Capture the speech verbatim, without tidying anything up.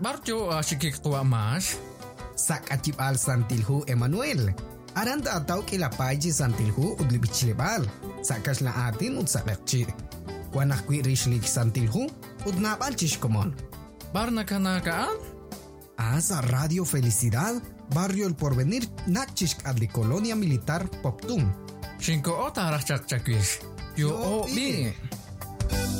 barjo asikik tua mas. Sak acip al santilhu Emmanuel. Aranta atau kilapay santilhu udlibichilebal. Sakas la atin ud sakakchi. Kuanak kwi rishlik santilhu ud napal chishkomon. Barna kanakaan? Asa Radio Felicidad, Barrio El Porvenir, Nachishk adli Colonia Militar Poptum. Shinko ota rachak chakwish. Yo o bi.